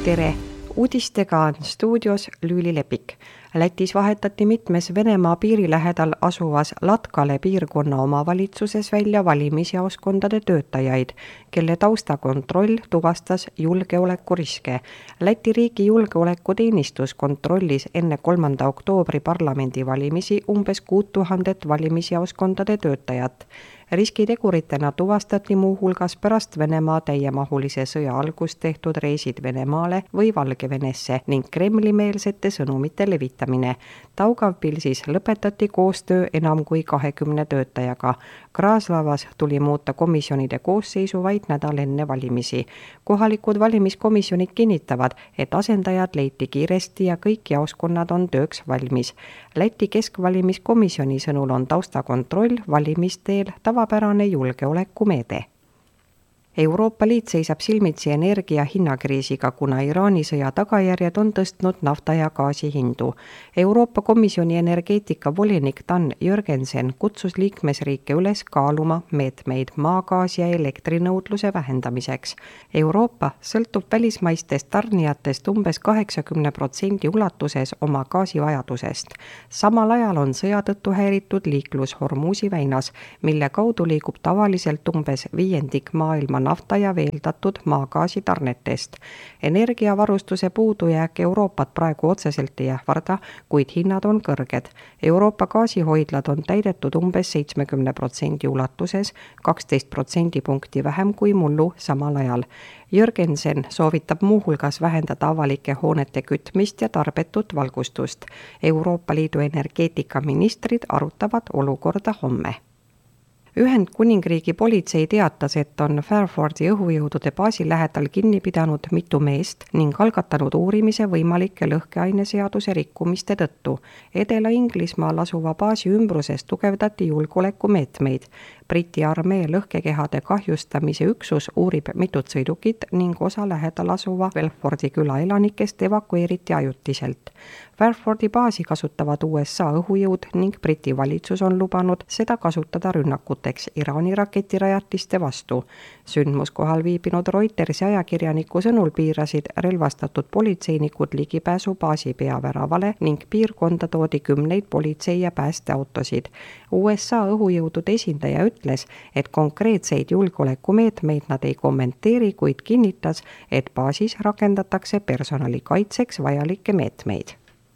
Tere! Uudistega on stuudios Lüüli Lepik. Lätis vahetati mitmes Venemaa piiri lähedal asuvas Latkale piirkonna omavalitsuses välja valimisjaoskondade töötajaid, kelle taustakontroll tuvastas julgeolekuriske. Läti riigi julgeolekuteenistus kontrollis enne 3. oktoobri parlamendivalimisi umbes 6000 valimisjaoskondade töötajat. Riskiteguritena tuvastati muuhulgas pärast Venemaa täiemahulise sõja algust tehtud reisid Venemaale või Valgevenesse ning Kremli-meelsete sõnumite levitamine. Daugavpilsis lõpetati koostöö enam kui 20 töötajaga. Kraaslavas tuli muuta komisjonide koosseisu vaid nädal enne valimisi. Kohalikud valimiskomisjonid kinnitavad, et asendajad leiti kiiresti ja kõik jaoskonnad on tööks valmis. Läti keskvalimiskomisjoni sõnul on taustakontroll valimisteel tavapärane julgeolekumeede. Euroopa Liit seisab silmitsi energia hinnakriisiga, kuna Iraani sõja tagajärjed on tõstnud nafta ja gaasi hindu. Euroopa Komisjoni energeetikavolinik Dan Jørgensen kutsus liikmesriike üles kaaluma meetmeid maagaasi ja elektrinõudluse vähendamiseks. Euroopa sõltub välismaistest tarnijatest umbes 80% ulatuses oma gaasivajadusest. Samal ajal on sõja tõttu häiritud liiklus Hormuzi väinas, mille kaudu liigub tavaliselt umbes 1/5 maailma nafta ja veeldatud maagaasi tarnetest. Energiavarustuse puudujääk Euroopat praegu otseselt ei ähvarda, kuid hinnad on kõrged. Euroopa gaasihoidlad on täidetud umbes 70% ulatuses, 12% vähem kui mullu samal ajal. Jørgensen soovitab muuhulgas vähendada avalike hoonete kütmist ja tarbetut valgustust. Euroopa Liidu energeetikaministrid arutavad olukorda homme. Ühendkuningriigi politsei teatas, et on Fairfordi õhujõudude baasi lähedal kinni pidanud mitu meest ning algatanud uurimise võimalike lõhkeaineseaduse rikkumiste tõttu. Edela-Inglismaal asuva baasi ümbruses tugevdati julgeolekumeetmeid. Briti armee lõhkekehade kahjustamise üksus uurib mitut sõidukit ning osa lähedal asuva Belfordi küla elanikest evakueeriti ajutiselt. Fairfordi baasi kasutavad USA õhujõud ning Briti valitsus on lubanud seda kasutada rünnakuteks Iraani raketirajatiste vastu. Sündmuskohal viibinud Reutersi ajakirjaniku sõnul piirasid relvastatud politseinikud ligipääsu baasi peaväravale ning piirkonda toodi 10 politsei- ja päästeautosid. USA õhujõudude esindaja ütles, et konkreetseid julgeolekumeetmeid nad ei kommenteeri, kuid kinnitas, et baasis rakendatakse personali kaitseks vajalikke meetmeid.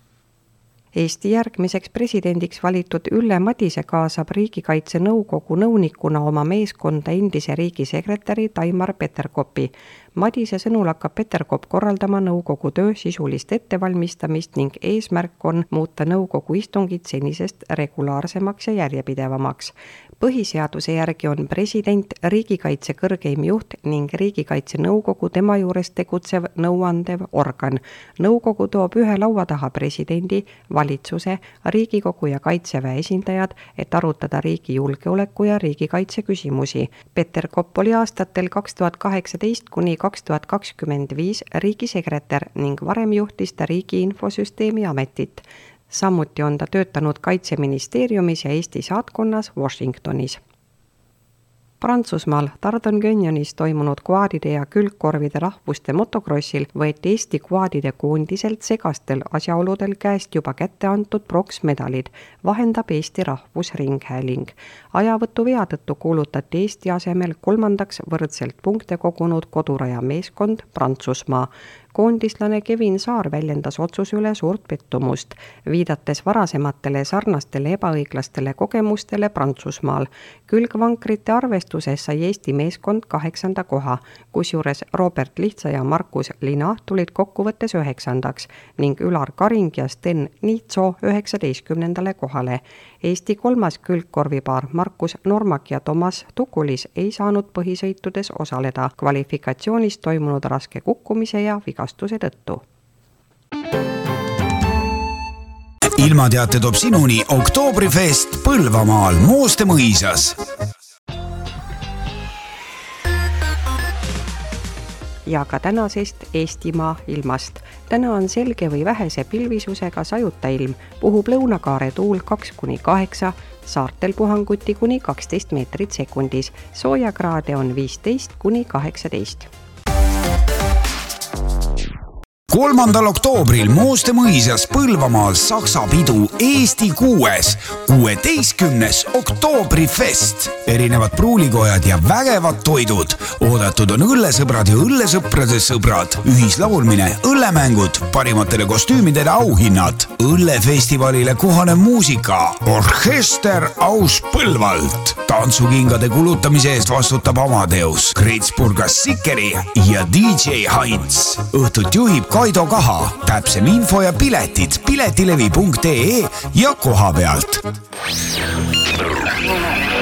Eesti järgmiseks presidendiks valitud Ülle Madise kaasab Riigikaitse Nõukogu nõunikuna oma meeskonda endise riigisekretäri Taimar Peterkopi. Madise sõnul hakkab Peterkop korraldama nõukogu töö sisulist ettevalmistamist ning eesmärk on muuta nõukogu istungid senisest regulaarsemaks ja järjepidevamaks. Põhiseaduse järgi on president riigikaitse kõrgeim juht ning Riigikaitse Nõukogu tema juures tegutsev nõuandev organ. Nõukogu toob ühe laua taha presidendi, valitsuse, Riigikogu ja Kaitseväe esindajad, et arutada riigi julgeoleku ja riigikaitse küsimusi. Peterkop oli aastatel 2018 kuni 2025 riigisekretär ning varem juhtis ta Riigi Infosüsteemi Ametit. Samuti on ta töötanud Kaitseministeeriumis ja Eesti saatkonnas Washingtonis. Prantsusmaal Tardon Canyon'is toimunud kvaadide ja külgkorvide rahvuste motokrossil võeti Eesti kvaadide koondiselt segastel asjaoludel käest juba kätte antud pronksmedalid, vahendab Eesti Rahvusringhääling. Ajavõtu vea tõttu kuulutati Eesti asemel 3. võrdselt punkte kogunud koduraja meeskond Prantsusmaa. Koondislane Kevin Saar väljendas otsuse üle suurt pettumust, viidates varasematele sarnastele ebaõiglastele kogemustele Prantsusmaal. Külgvankrite arvestuses sai Eesti meeskond 8. koha, kusjuures Robert Lihtsa ja Markus Lina tulid kokkuvõttes 9. ning Ülar Karing ja Sten Niitso 19. kohale. Eesti 3. külgkorvipaar Markus Normak ja Toomas Tukulis ei saanud põhisõitudes osaleda kvalifikatsioonis toimunud raske kukkumise ja vigastuse tõttu. Ilmateate toob sinuni Oktoobrifest Põlvamaal Mooste mõisas. Ja ka tänasest Eestimaa ilmast. Täna on selge või vähese pilvisusega sajuta ilm, puhub lõunakaare tuul 2-8, saartel puhanguti kuni 12 meetrit sekundis, soojakraade on 15-18. 3. oktoobril Mooste mõisas Põlvamaal Saksa pidu Eesti 6. 16. oktoobrifest. Erinevad pruulikojad ja vägevad toidud. Oodatud on õllesõbrad ja õllesõprade sõbrad. Ühislaulmine, õllemängud, parimatele kostüümidele auhinnad. Õllefestivalile kohanev muusika. Orkester Aus Põlvalt. Tantsukingade kulutamise eest vastutab Amadeus, Kritsburgas Sikeri ja DJ Heinz. Õhtut juhib Kaido Kaha. Täpsem info ja piletid piletilevi.ee ja koha pealt.